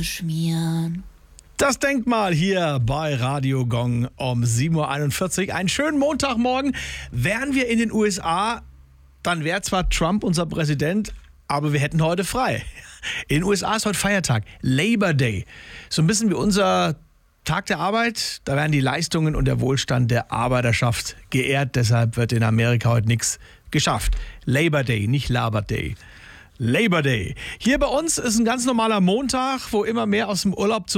schmieren. Das Denkmal hier bei Radio Gong um 7.41 Uhr. Einen schönen Montagmorgen. Wären wir in den USA, dann wäre zwar Trump unser Präsident, aber wir hätten heute frei. In den USA ist heute Feiertag, Labor Day. So ein bisschen wie unser Tag der Arbeit. Da werden die Leistungen und der Wohlstand der Arbeiterschaft geehrt. Deshalb wird in Amerika heute nichts geschafft. Labor Day, nicht Labor Day. Labor Day. Hier bei uns ist ein ganz normaler Montag, wo immer mehr aus dem Urlaub